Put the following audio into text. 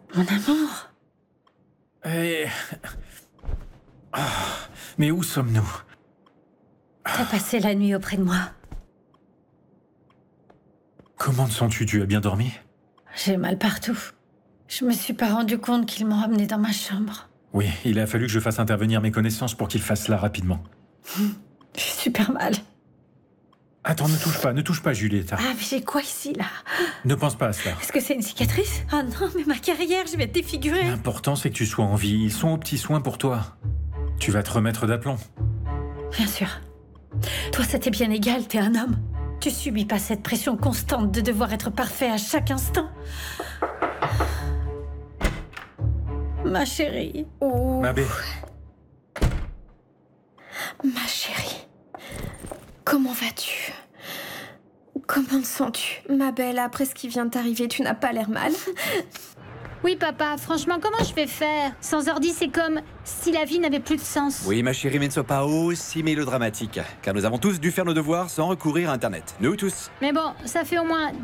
Mon amour. Eh... Ah, mais où sommes-nous? T'as passé la nuit auprès de moi. Comment te sens-tu? Tu as bien dormi? J'ai mal partout. Je me suis pas rendu compte qu'ils m'ont ramené dans ma chambre. Oui, il a fallu que je fasse intervenir mes connaissances pour qu'ils fassent cela rapidement. J'ai super mal. Attends, ne touche pas, Julieta. Ah, mais j'ai quoi ici, là? Ne pense pas à cela. Est-ce que c'est une cicatrice? Ah non, mais ma carrière, je vais être défigurée. L'important, c'est que tu sois en vie. Ils sont aux petits soins pour toi. Tu vas te remettre d'aplomb. Bien sûr. Toi, ça t'est bien égal, t'es un homme. Tu subis pas cette pression constante de devoir être parfait à chaque instant. Ma chérie. Oh. Mabé, Ma chérie. Comment vas-tu? Comment te sens-tu? Ma belle, après ce qui vient de t'arriver, tu n'as pas l'air mal. Oui, papa, franchement, comment je vais faire? Sans ordi, c'est comme si la vie n'avait plus de sens. Oui, ma chérie, mais ne sois pas aussi mélodramatique, car nous avons tous dû faire nos devoirs sans recourir à Internet. Nous tous. Mais bon, ça fait au moins